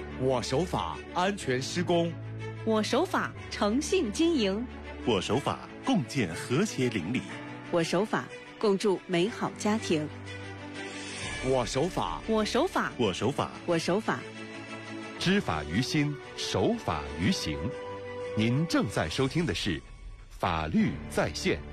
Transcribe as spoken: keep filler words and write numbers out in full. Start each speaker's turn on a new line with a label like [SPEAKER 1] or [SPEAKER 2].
[SPEAKER 1] 我守法安全施工，
[SPEAKER 2] 我守法诚信经营，
[SPEAKER 3] 我守法共建和谐邻里，
[SPEAKER 4] 我守法共筑美好家庭。
[SPEAKER 1] 我守法，
[SPEAKER 2] 我守法，
[SPEAKER 3] 我守法，
[SPEAKER 4] 我守法。
[SPEAKER 5] 知法于心，守法于行。您正在收听的是《法律在线》。